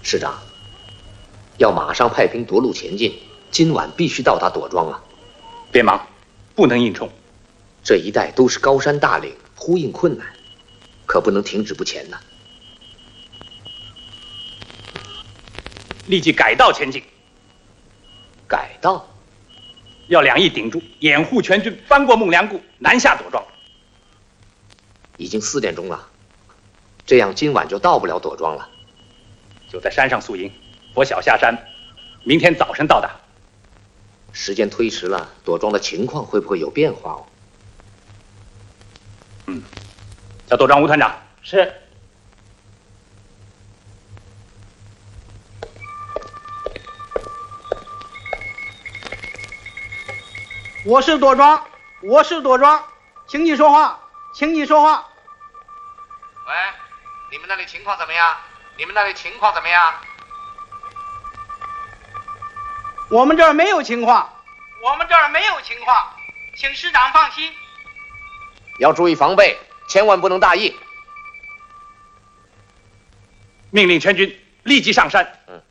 师长，要马上派兵夺路前进，今晚必须到达朵庄啊！ 别忙，不能硬冲。 这一带都是高山大岭，呼应困难，可不能停止不前呐。 立即改道前进。 改道？ 要两翼顶住，掩护全军翻过孟良崮，南下朵庄。 已经4点钟了，这样今晚就到不了朵庄了。 就在山上宿营，拂晓下山，明天早晨到达。 时间推迟了，朵庄的情况会不会有变化哦？ 叫朵庄吴团长。 是。我是朵庄，请你说话，请你说话。 喂，你们那里情况怎么样？ 我们这儿没有情况，请师长放心。 要注意防备，千万不能大意。 命令全军立即上山。